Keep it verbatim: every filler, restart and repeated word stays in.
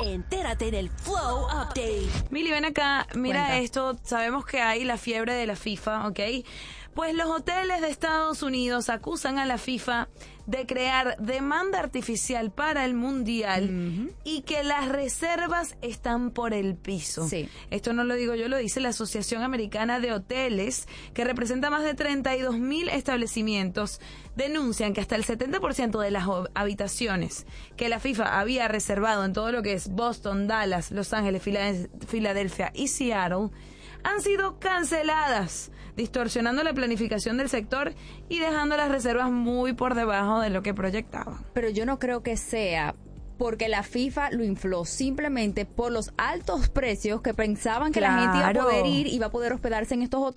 Entérate en el Flow Update. Mili, ven acá, mira Cuenta. esto, sabemos que hay la fiebre de la FIFA, ¿ok? Pues los hoteles de Estados Unidos acusan a la FIFA de crear demanda artificial para el Mundial uh-huh. y que las reservas están por el piso. Sí. Esto no lo digo yo, lo dice la Asociación Americana de Hoteles, que representa más de treinta y dos mil establecimientos. Denuncian que hasta el setenta por ciento de las habitaciones que la FIFA había reservado en todo lo que es Boston, Dallas, Los Ángeles, Filadelfia y Seattle han sido canceladas, distorsionando la planificación del sector y dejando las reservas muy por debajo de lo que proyectaban. Pero yo no creo que sea porque la FIFA lo infló, simplemente por los altos precios que pensaban que Claro. la gente iba a poder ir, iba a poder hospedarse en estos hoteles.